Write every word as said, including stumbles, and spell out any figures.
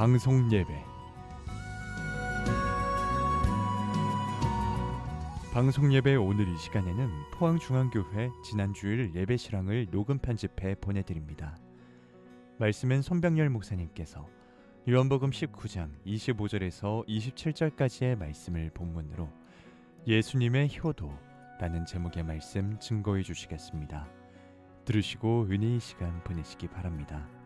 방송 예배. 방송 예배 오늘 이 시간에는 포항중앙교회 지난주일 예배 실황을 녹음 편집해 보내드립니다. 말씀은 손병열 목사님께서 요한복음 십구 장 이십오 절에서 이십칠 절까지의 말씀을 본문으로 예수님의 효도라는 제목의 말씀 증거해 주시겠습니다. 들으시고 은혜의 시간 보내시기 바랍니다.